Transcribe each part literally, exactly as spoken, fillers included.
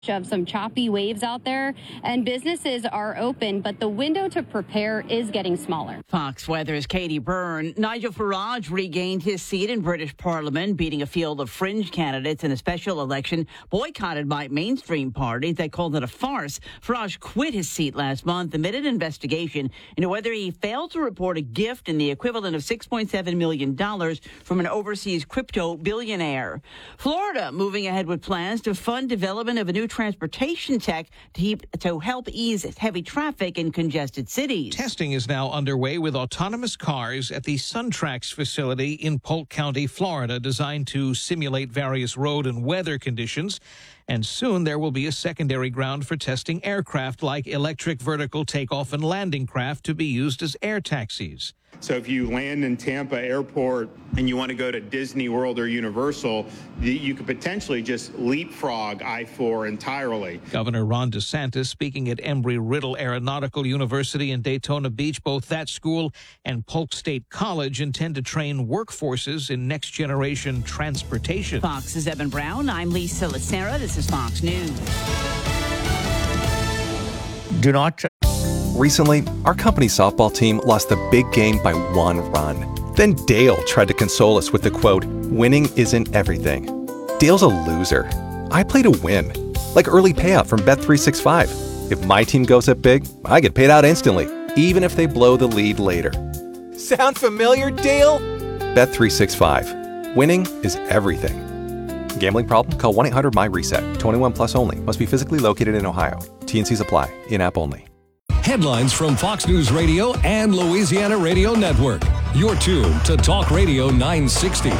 of some choppy waves out there, and businesses are open, but the window to prepare is getting smaller. Fox Weather's Katie Byrne. Nigel Farage regained his seat in British Parliament, beating a field of fringe candidates in a special election boycotted by mainstream parties that called it a farce. Farage quit his seat last month amid an investigation into whether he failed to report a gift in the equivalent of six point seven million dollars from an overseas crypto billionaire. Florida moving ahead with plans to fund development of a new transportation tech to, heap, to help ease heavy traffic in congested cities. Testing is now underway with autonomous cars at the SunTrax facility in Polk County, Florida, designed to simulate various road and weather conditions. And soon there will be a secondary ground for testing aircraft like electric vertical takeoff and landing craft to be used as air taxis. So if you land in Tampa Airport and you want to go to Disney World or Universal, you could potentially just leapfrog I four entirely. Governor Ron DeSantis speaking at Embry-Riddle Aeronautical University in Daytona Beach. Both that school and Polk State College intend to train workforces in next-generation transportation. Fox's Evan Brown. I'm Lisa Lacera. This is Fox News. Do not... Ch- Recently, our company's softball team lost the big game by one run. Then Dale tried to console us with the quote, "Winning isn't everything." Dale's a loser. I play to win. Like early payout from Bet three sixty-five. If my team goes up big, I get paid out instantly, even if they blow the lead later. Sound familiar, Dale? Bet three sixty-five. Winning is everything. Gambling problem? Call one eight hundred M Y reset. twenty-one plus only. Must be physically located in Ohio. T and Cs apply. In-app only. Headlines from Fox News Radio and Louisiana Radio Network. You're tuned to Talk Radio nine sixty.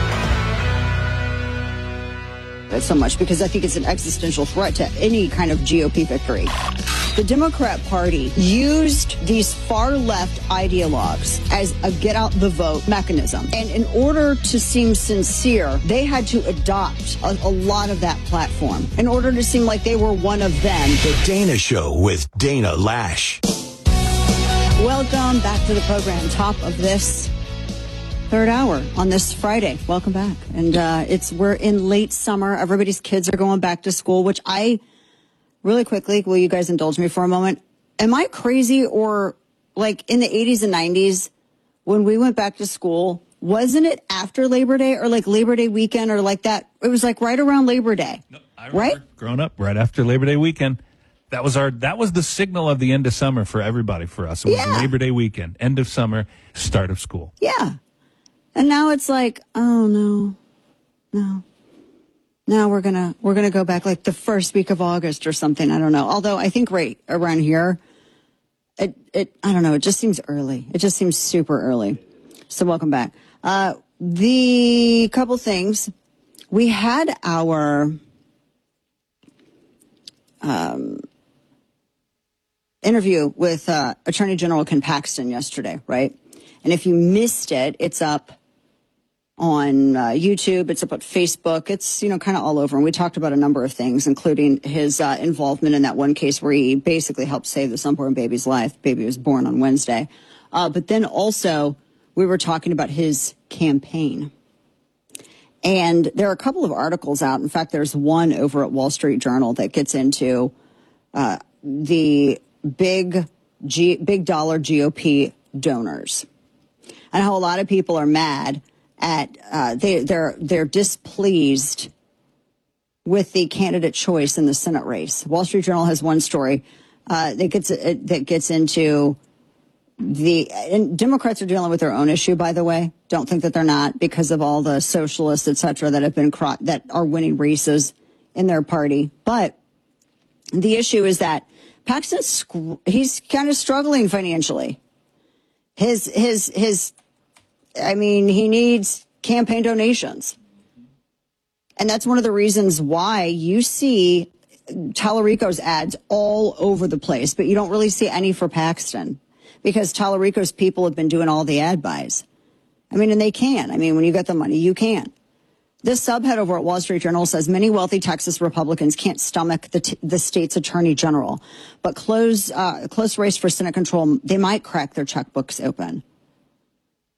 So much because I think it's an existential threat to any kind of G O P victory. The Democrat Party used these far-left ideologues as a get-out-the-vote mechanism. And in order to seem sincere, they had to adopt a, a lot of that platform in order to seem like they were one of them. The Dana Show with Dana Lash. Welcome back to the program. Top of this third hour on this Friday. Welcome back. And uh, it's we're in late summer. Everybody's kids are going back to school, which I... Really quickly, will you guys indulge me for a moment? Am I crazy, or like in the eighties and nineties when we went back to school, wasn't it after Labor Day or like Labor Day weekend or like that? It was like right around Labor Day, no, I remember right? Growing up right after Labor Day weekend. That was our, that was the signal of the end of summer for everybody, for us. It was yeah. Labor Day weekend, end of summer, start of school. Yeah. And now it's like, oh no, no. Now we're gonna we're gonna go back like the first week of August or something. I don't know. Although I think right around here, it it I don't know. It just seems early. It just seems super early. So welcome back. Uh, the couple things we had our um, interview with uh, Attorney General Ken Paxton yesterday, right? And if you missed it, it's up on uh, YouTube, it's up on Facebook, it's, you know, kind of all over. And we talked about a number of things, including his uh, involvement in that one case where he basically helped save this unborn baby's life. The baby was born on Wednesday. Uh, but then also we were talking about his campaign. And there are a couple of articles out. In fact, there's one over at Wall Street Journal that gets into uh, the big, G- big dollar G O P donors and how a lot of people are mad at uh, they they're they're displeased with the candidate choice in the Senate race. Wall Street Journal has one story uh, that gets uh, that gets into the and Democrats are dealing with their own issue. By the way, don't think that they're not, because of all the socialists, et cetera, that have been cro- that are winning races in their party. But the issue is that Paxton's he's kind of struggling financially. His his his. I mean, he needs campaign donations. And that's one of the reasons why you see Tallarico's ads all over the place, but you don't really see any for Paxton because Tallarico's people have been doing all the ad buys. I mean, and they can. I mean, when you get the money, you can. This subhead over at Wall Street Journal says many wealthy Texas Republicans can't stomach the, t- the state's attorney general, but close, uh, close race for Senate control, they might crack their checkbooks open.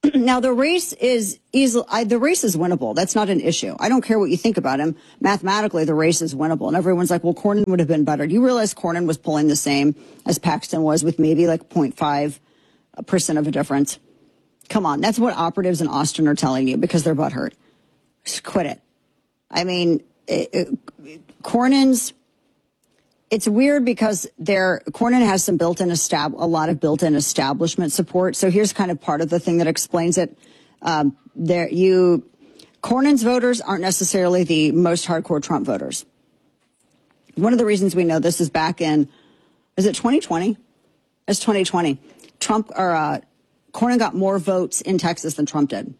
Now, the race is easily, I, the race is winnable. That's not an issue. I don't care what you think about him. Mathematically, the race is winnable. And everyone's like, well, Cornyn would have been better. Do you realize Cornyn was pulling the same as Paxton was with maybe like zero point five percent of a difference? Come on. That's what operatives in Austin are telling you because they're butthurt. Just quit it. I mean, it, it, Cornyn's, it's weird because there, Cornyn has some built-in estab, a lot of built-in establishment support. So here's kind of part of the thing that explains it. Um, there, you, Cornyn's voters aren't necessarily the most hardcore Trump voters. One of the reasons we know this is back in, is it twenty twenty? It's twenty twenty. Trump or uh, Cornyn got more votes in Texas than Trump did.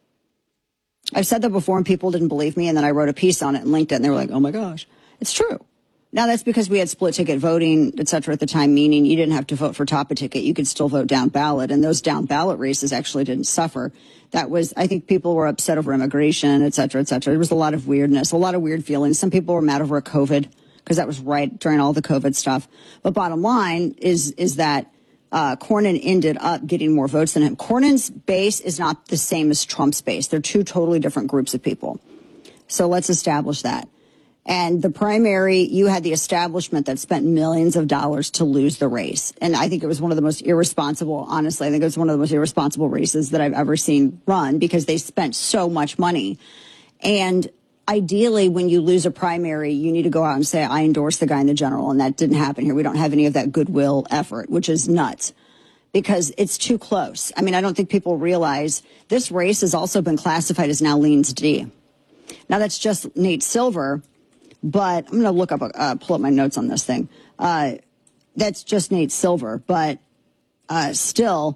I've said that before and people didn't believe me, and then I wrote a piece on it in LinkedIn. And they were like, "Oh my gosh, it's true." Now, that's because we had split ticket voting, et cetera, at the time, meaning you didn't have to vote for top a ticket. You could still vote down ballot. And those down ballot races actually didn't suffer. That was, I think people were upset over immigration, et cetera, et cetera. There was a lot of weirdness, a lot of weird feelings. Some people were mad over COVID because that was right during all the COVID stuff. But bottom line is, is that uh, Cornyn ended up getting more votes than him. Cornyn's base is not the same as Trump's base. They're two totally different groups of people. So let's establish that. And the primary, you had the establishment that spent millions of dollars to lose the race. And I think it was one of the most irresponsible, honestly, I think it was one of the most irresponsible races that I've ever seen run because they spent so much money. And ideally, when you lose a primary, you need to go out and say, I endorse the guy in the general. And that didn't happen here. We don't have any of that goodwill effort, which is nuts because it's too close. I mean, I don't think people realize this race has also been classified as now leans D. Now, that's just Nate Silver. But I'm going to look up, uh, pull up my notes on this thing. Uh, that's just Nate Silver. But uh, still,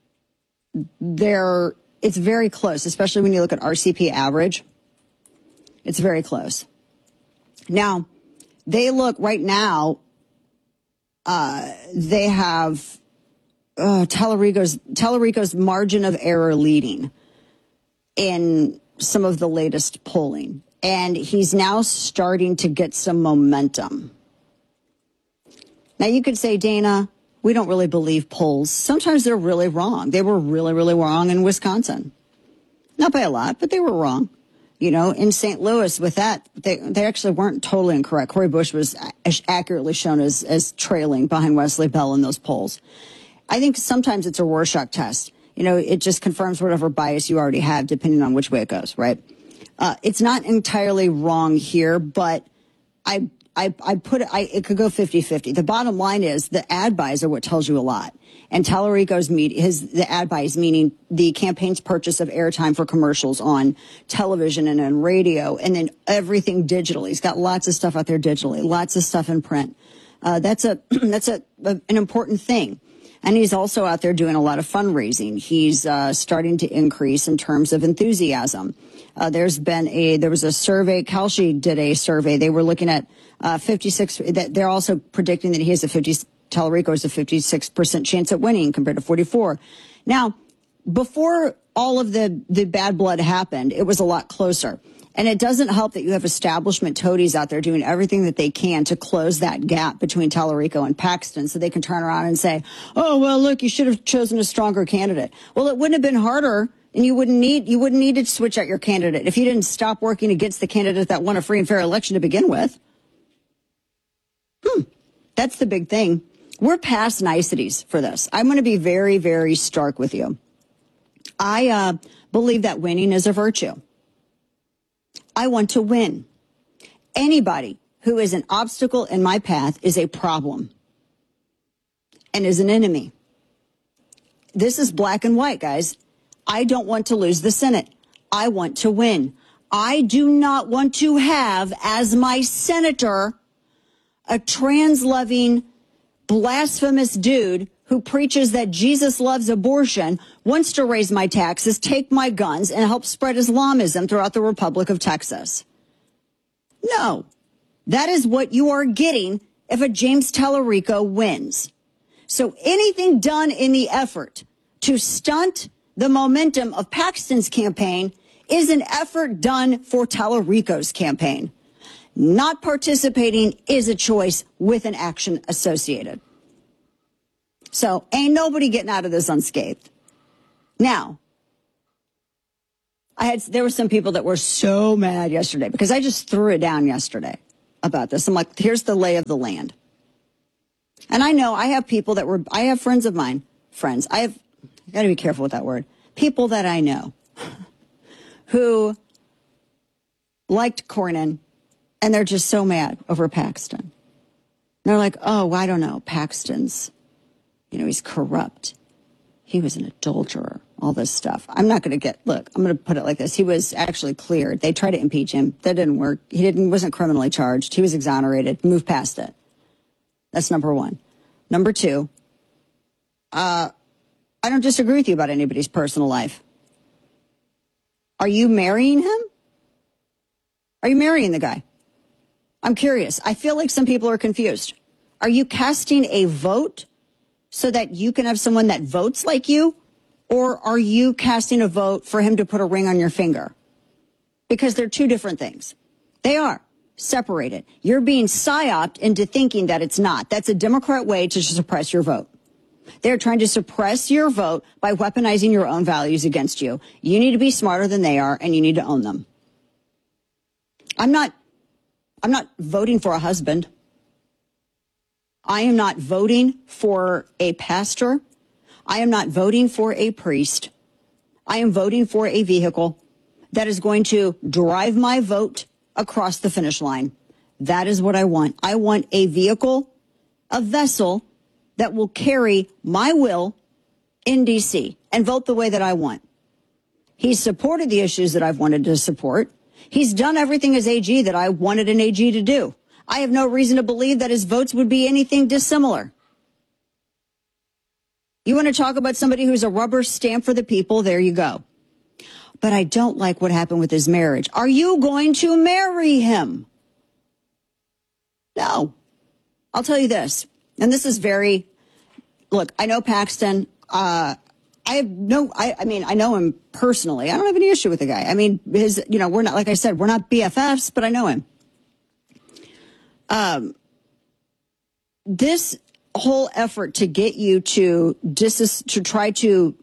there, it's very close, especially when you look at R C P average. It's very close. Now, they look right now, uh, they have uh, Tallarico's, Tallarico's margin of error leading in some of the latest polling. And he's now starting to get some momentum. Now, you could say, Dana, we don't really believe polls. Sometimes they're really wrong. They were really, really wrong in Wisconsin. Not by a lot, but they were wrong. You know, in Saint Louis with that, they, they actually weren't totally incorrect. Cori Bush was accurately shown as, as trailing behind Wesley Bell in those polls. I think sometimes it's a Rorschach test. You know, it just confirms whatever bias you already have, depending on which way it goes, right? Uh, it's not entirely wrong here, but I, I, I put it, I, it could go fifty fifty. The bottom line is the ad buys are what tells you a lot. And Tallarico's media, his, the ad buys, meaning the campaign's purchase of airtime for commercials on television and on radio, and then everything digitally. He's got lots of stuff out there digitally, lots of stuff in print. Uh, that's a, that's a, a, an important thing. And he's also out there doing a lot of fundraising. He's uh, starting to increase in terms of enthusiasm. Uh, there's been a, there was a survey, Kalshi did a survey. They were looking at uh, fifty-six, they're also predicting that he has a fifty, Tallarico has a fifty-six percent chance at winning compared to forty-four. Now, before all of the, the bad blood happened, it was a lot closer. And it doesn't help that you have establishment toadies out there doing everything that they can to close that gap between Tallarico and Paxton so they can turn around and say, oh, well, look, you should have chosen a stronger candidate. Well, it wouldn't have been harder, and you wouldn't need you wouldn't need to switch out your candidate if you didn't stop working against the candidate that won a free and fair election to begin with. Hmm. That's the big thing. We're past niceties for this. I'm going to be very, very stark with you. I uh, believe that winning is a virtue. I want to win. Anybody who is an obstacle in my path is a problem and is an enemy. This is black and white, guys. I don't want to lose the Senate. I want to win. I do not want to have as my senator a trans-loving, blasphemous dude who preaches that Jesus loves abortion, wants to raise my taxes, take my guns, and help spread Islamism throughout the Republic of Texas. No, that is what you are getting if a James Tallarico wins. So anything done in the effort to stunt the momentum of Paxton's campaign is an effort done for Tallarico's campaign. Not participating is a choice with an action associated. So ain't nobody getting out of this unscathed. Now, I had, there were some people that were so mad yesterday because I just threw it down yesterday about this. I'm like, here's the lay of the land. And I know I have people that were, I have friends of mine, friends. I have, I got to be careful with that word. People that I know who liked Cornyn, and they're just so mad over Paxton. And they're like, oh, I don't know. Paxton's, you know, he's corrupt. He was an adulterer, all this stuff. I'm not going to get, look, I'm going to put it like this. He was actually cleared. They tried to impeach him. That didn't work. He didn't, wasn't criminally charged. He was exonerated. Moved past it. That's number one. Number two, uh, I don't disagree with you about anybody's personal life. Are you marrying him? Are you marrying the guy? I'm curious. I feel like some people are confused. Are you casting a vote so that you can have someone that votes like you? Or are you casting a vote for him to put a ring on your finger? Because they're two different things. They are separated. You're being psyoped into thinking that it's not. That's a Democrat way to suppress your vote. They're trying to suppress your vote by weaponizing your own values against you. You need to be smarter than they are, and you need to own them. I'm not, I'm not voting for a husband. I am not voting for a pastor. I am not voting for a priest. I am voting for a vehicle that is going to drive my vote across the finish line. That is what I want. I want a vehicle, a vessel that will carry my will in D C and vote the way that I want. He's supported the issues that I've wanted to support. He's done everything as A G that I wanted an A G to do. I have no reason to believe that his votes would be anything dissimilar. You want to talk about somebody who's a rubber stamp for the people? There you go. But I don't like what happened with his marriage. Are you going to marry him? No. I'll tell you this. And this is very, look, I know Paxton. Uh, I have no, I, I mean, I know him personally. I don't have any issue with the guy. I mean, his, you know, we're not, like I said, we're not B F Fs, but I know him. Um, this whole effort to get you to dis, to try to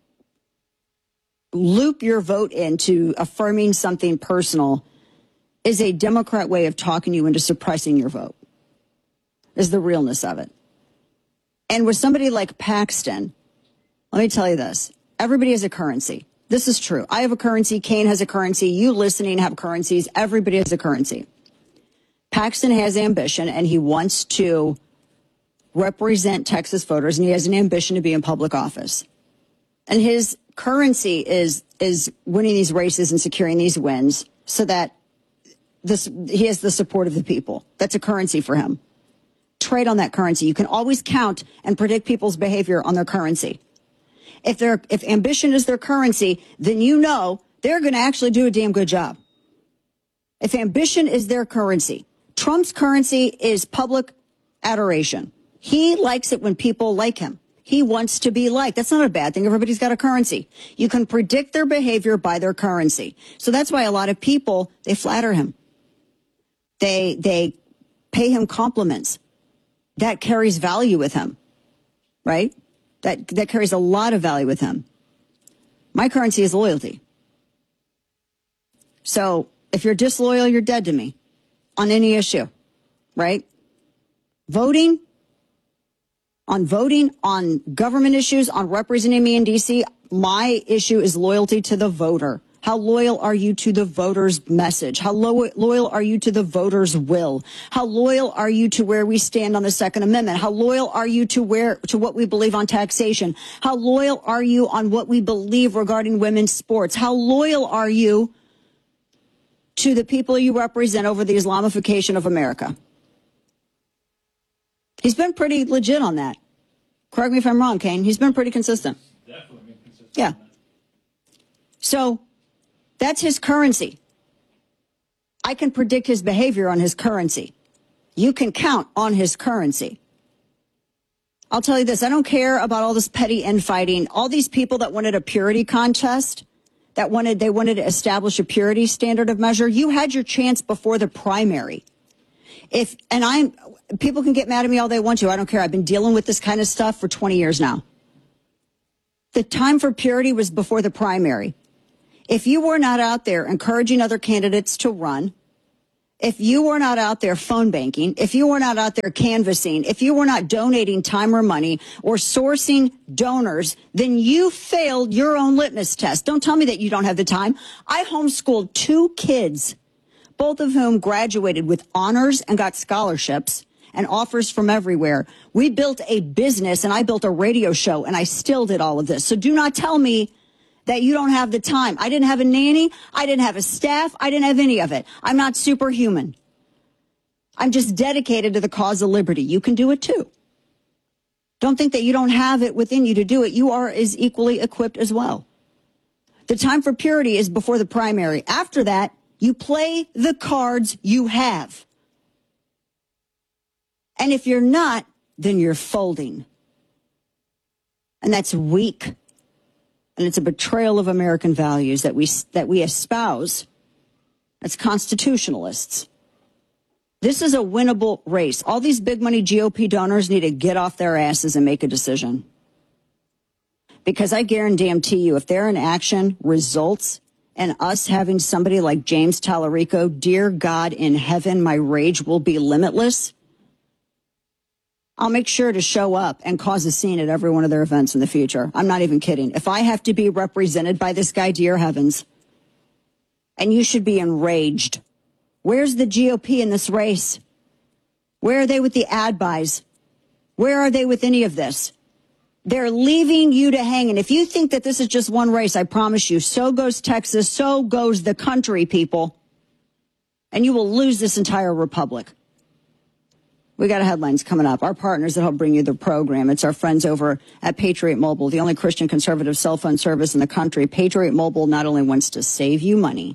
loop your vote into affirming something personal is a Democrat way of talking you into suppressing your vote, is the realness of it. And with somebody like Paxton, let me tell you this. Everybody has a currency. This is true. I have a currency. Kane has a currency. You listening have currencies. Everybody has a currency. Paxton has ambition, and he wants to represent Texas voters, and he has an ambition to be in public office. And his currency is is winning these races and securing these wins so that this he has the support of the people. That's a currency for him. Trade on that currency. You can always count and predict people's behavior on their currency. If they're if ambition is their currency, then you know they're going to actually do a damn good job. If ambition is their currency, Trump's currency is public adoration. He likes it when people like him. He wants to be liked. That's not a bad thing. Everybody's got a currency. You can predict their behavior by their currency. So that's why a lot of people, they flatter him. They, they pay him compliments. That carries value with him, right? That, that carries a lot of value with him. My currency is loyalty. So if you're disloyal, you're dead to me on any issue, right? Voting, on voting, on government issues, on representing me in D C, my issue is loyalty to the voter. How loyal are you to the voter's message? How lo- loyal are you to the voter's will? How loyal are you to where we stand on the Second Amendment? How loyal are you to where to what we believe on taxation? How loyal are you on what we believe regarding women's sports? How loyal are you to the people you represent over the Islamification of America? He's been pretty legit on that. Correct me if I'm wrong, Kane. He's been pretty consistent. Definitely been consistent. Yeah. So that's his currency. I can predict his behavior on his currency. You can count on his currency. I'll tell you this. I don't care about all this petty infighting. All these people that wanted a purity contest, that wanted, they wanted to establish a purity standard of measure. You had your chance before the primary. If, and I'm, people can get mad at me all they want to. I don't care. I've been dealing with this kind of stuff for twenty years now. The time for purity was before the primary. If you were not out there encouraging other candidates to run, if you were not out there phone banking, if you were not out there canvassing, if you were not donating time or money or sourcing donors, then you failed your own litmus test. Don't tell me that you don't have the time. I homeschooled two kids, both of whom graduated with honors and got scholarships and offers from everywhere. We built a business and I built a radio show and I still did all of this. So do not tell me that you don't have the time. I didn't have a nanny. I didn't have a staff. I didn't have any of it. I'm not superhuman. I'm just dedicated to the cause of liberty. You can do it too. Don't think that you don't have it within you to do it. You are as equally equipped as well. The time for purity is before the primary. After that, you play the cards you have. And if you're not, then you're folding. And that's weak. And it's a betrayal of American values that we that we espouse as constitutionalists. This is a winnable race. All these big money G O P donors need to get off their asses and make a decision. Because I guarantee you, if their inaction results in us having somebody like James Tallarico, dear God in heaven, my rage will be limitless. I'll make sure to show up and cause a scene at every one of their events in the future. I'm not even kidding. If I have to be represented by this guy, dear heavens, and you should be enraged. Where's the G O P in this race? Where are they with the ad buys? Where are they with any of this? They're leaving you to hang. And if you think that this is just one race, I promise you, so goes Texas, so goes the country, people. And you will lose this entire republic. We got headlines coming up. Our partners that help bring you the program. It's our friends over at Patriot Mobile, the only Christian conservative cell phone service in the country. Patriot Mobile not only wants to save you money,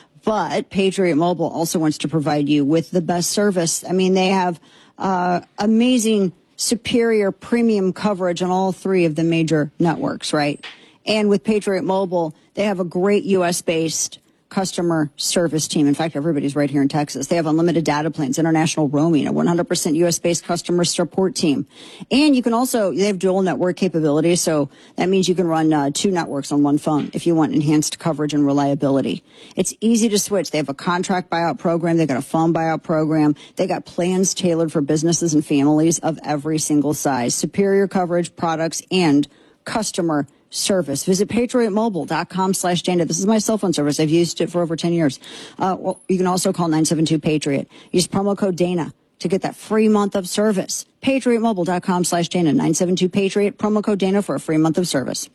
but Patriot Mobile also wants to provide you with the best service. I mean, they have uh, amazing, superior premium coverage on all three of the major networks, right? And with Patriot Mobile, they have a great U S-based customer service team. In fact, everybody's right here in Texas. They have unlimited data plans, international roaming, a one hundred percent U S-based customer support team. And you can also, they have dual network capabilities. So that means you can run uh, two networks on one phone if you want enhanced coverage and reliability. It's easy to switch. They have a contract buyout program. They've got a phone buyout program. They got plans tailored for businesses and families of every single size. Superior coverage, products, and customer service. Visit patriotmobile.com slash Dana. This is my cell phone service. I've used it for over ten years. Uh, well, you can also call nine seven two Patriot. Use promo code Dana to get that free month of service. patriotmobile.com slash Dana. nine seven two Patriot. Promo code Dana for a free month of service.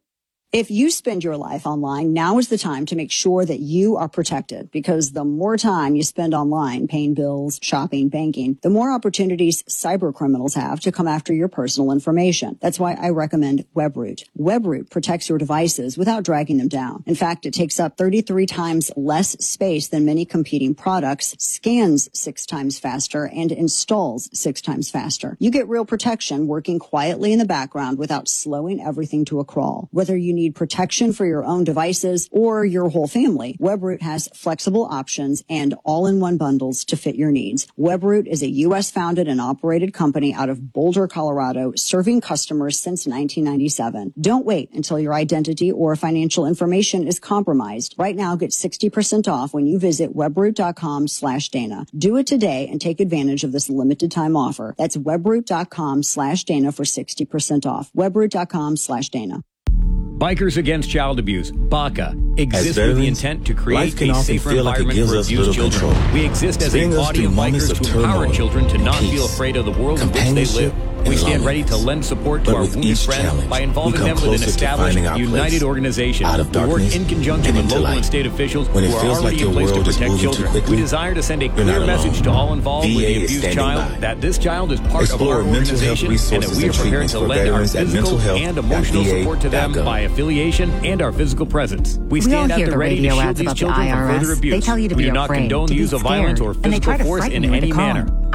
If you spend your life online, now is the time to make sure that you are protected, because the more time you spend online paying bills, shopping, banking, the more opportunities cyber criminals have to come after your personal information. That's why I recommend WebRoot. WebRoot protects your devices without dragging them down. In fact, it takes up thirty-three times less space than many competing products, scans six times faster, and installs six times faster. You get real protection working quietly in the background without slowing everything to a crawl. Whether you need protection for your own devices or your whole family, WebRoot has flexible options and all-in-one bundles to fit your needs. WebRoot is a U S founded and operated company out of Boulder, Colorado, serving customers since nineteen ninety-seven. Don't wait until your identity or financial information is compromised. Right now, get sixty percent off when you visit webroot.com slash Dana. Do it today and take advantage of this limited time offer. That's webroot.com slash Dana for sixty percent off. webroot.com slash Dana. Bikers Against Child Abuse, BACA, exists with the intent to create a safer environment like for abused children. Control. We exist as a body of bikers to empower turmoil, children to not peace, feel afraid of the world in which they live. We stand ready to lend support to but our wounded friends by involving them with an established, united organization. We work in conjunction with local and state officials who are already in place to protect children. We desire to send a clear message to all involved with the abused child that this child is part of our organization and that we are prepared to lend our physical and emotional support to them by affiliation and our physical presence. We stand at the ready to shield these children from further abuse. They tell you to we be do not afraid, condone to the be use of scared, violence or and they try physical to force frighten in you into any calm. manner.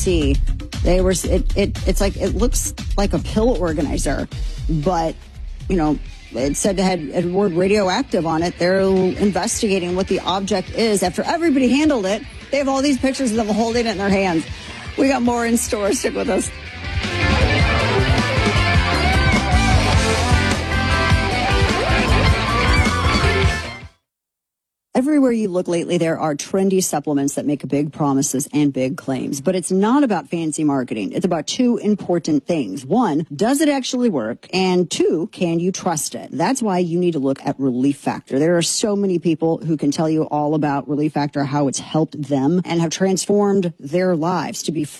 C. They were, it, it, it's like, it looks like a pill organizer, but, you know, it said it had a word radioactive on it. They're investigating what the object is after everybody handled it. They have all these pictures of them holding it in their hands. We got more in store. Stick with us. Everywhere you look lately, there are trendy supplements that make big promises and big claims. But it's not about fancy marketing. It's about two important things. One, does it actually work? And two, can you trust it? That's why you need to look at Relief Factor. There are so many people who can tell you all about Relief Factor, how it's helped them and have transformed their lives to be